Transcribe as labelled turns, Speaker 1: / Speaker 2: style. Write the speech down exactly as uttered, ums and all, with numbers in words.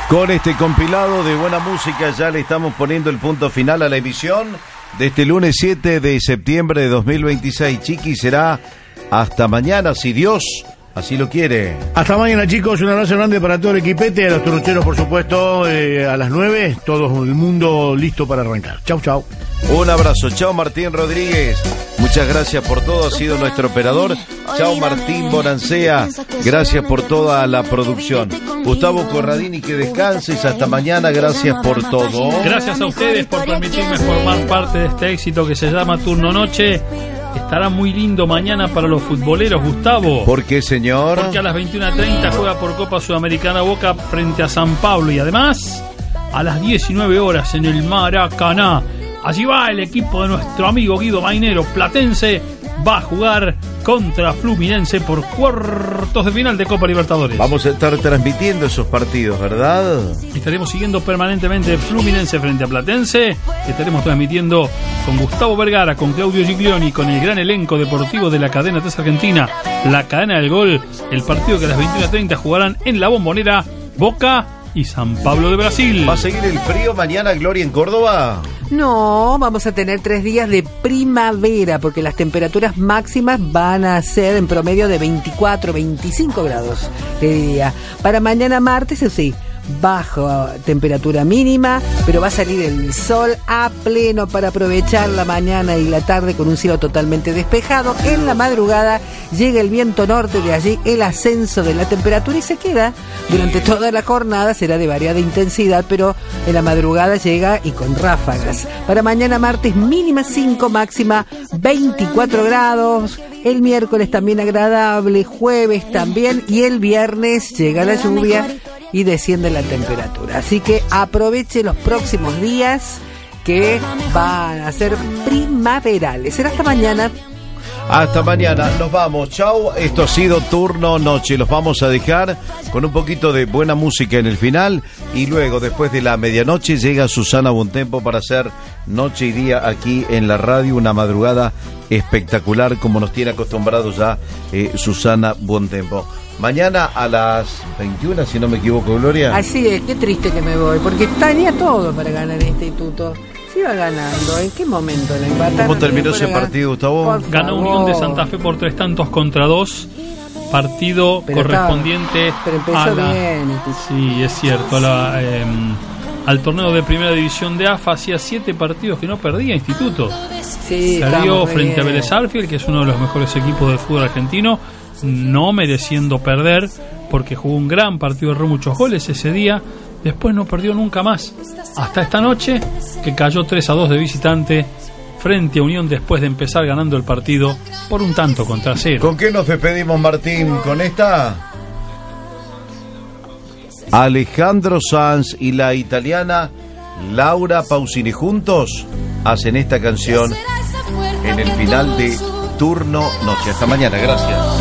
Speaker 1: Con este compilado de buena música ya le estamos poniendo el punto final a la emisión de este lunes siete de septiembre de dos mil veintiséis. Chiqui, será hasta mañana, si Dios así lo quiere.
Speaker 2: Hasta mañana, chicos. Un abrazo grande para todo el equipete, a los turrucheros, por supuesto, eh, a las nueve, todo el mundo listo para arrancar. Chau, chau.
Speaker 1: Un abrazo. Chao, Martín Rodríguez. Muchas gracias por todo. Ha sido nuestro operador. Chao, Martín Bonancea. Gracias por toda la producción. Gustavo Corradini, que descanses. Hasta mañana. Gracias por todo.
Speaker 3: Gracias a ustedes por permitirme formar parte de este éxito que se llama Turno Noche. Estará muy lindo mañana para los futboleros, Gustavo.
Speaker 1: ¿Por qué, señor?
Speaker 3: Porque a las veintiuna treinta juega por Copa Sudamericana Boca frente a San Pablo. Y además, a las diecinueve horas en el Maracaná, allí va el equipo de nuestro amigo Guido Mainero, platense. Va a jugar contra Fluminense por cuartos de final de Copa Libertadores.
Speaker 1: Vamos a estar transmitiendo esos partidos, ¿verdad?
Speaker 3: Estaremos siguiendo permanentemente Fluminense frente a Platense. Estaremos transmitiendo con Gustavo Vergara, con Claudio Giglioni, con el gran elenco deportivo de la cadena tres Argentina, la cadena del gol. El partido que a las veintiuna treinta jugarán en la Bombonera, Boca y San Pablo de Brasil.
Speaker 1: ¿Va a seguir el frío mañana, Gloria, en Córdoba?
Speaker 4: No, vamos a tener tres días de primavera, porque las temperaturas máximas van a ser en promedio de veinticuatro, veinticinco grados, te diría. Para mañana martes, eso sí, baja temperatura mínima, pero va a salir el sol a pleno para aprovechar la mañana y la tarde con un cielo totalmente despejado. En la madrugada llega el viento norte, de allí el ascenso de la temperatura y se queda durante toda la jornada. Será de variada intensidad, pero en la madrugada llega y con ráfagas. Para mañana martes, mínima cinco, máxima veinticuatro grados. El miércoles también agradable, jueves también, y el viernes llega la lluvia y desciende la temperatura. Así que aproveche los próximos días que van a ser primaverales. Será hasta mañana.
Speaker 1: Hasta mañana, nos vamos, chau. Esto ha sido Turno Noche. Los vamos a dejar con un poquito de buena música en el final. Y luego, después de la medianoche, llega Susana Bontempo para hacer noche y día aquí en la radio. Una madrugada espectacular, como nos tiene acostumbrados ya eh, Susana Bontempo. Mañana a las veintiuna, si no me equivoco, Gloria.
Speaker 4: Así es, qué triste que me voy, porque tenía todo para ganar el instituto. Se iba ganando, ¿en qué momento la empataron?
Speaker 1: ¿Cómo terminó ese partido, Gustavo?
Speaker 3: Ganó Unión de Santa Fe por tres tantos contra dos. Partido pero correspondiente
Speaker 4: estaba, pero empezó
Speaker 3: a la,
Speaker 4: bien.
Speaker 3: Sí, es cierto, a la, eh, al torneo de primera división de A F A. Hacía siete partidos que no perdía Instituto.
Speaker 4: Sí,
Speaker 3: salió frente
Speaker 4: bien.
Speaker 3: a Vélez Arfield, que es uno de los mejores equipos del fútbol argentino, no mereciendo perder, porque jugó un gran partido, erró muchos goles ese día. Después no perdió nunca más, hasta esta noche, que cayó tres a dos de visitante frente a Unión, después de empezar ganando el partido por un tanto contra cero.
Speaker 1: ¿Con qué nos despedimos, Martín? ¿Con esta? Alejandro Sanz y la italiana Laura Pausini juntos hacen esta canción en el final de Turno Noche. Hasta mañana, gracias.